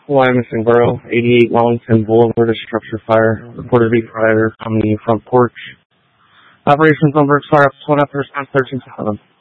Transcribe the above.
Hawaii Missing Borough, 88 Wellington Boulevard, a structure fire. Reported to be prior on the front porch. Operations number, fire up 1 after response 13 to 11.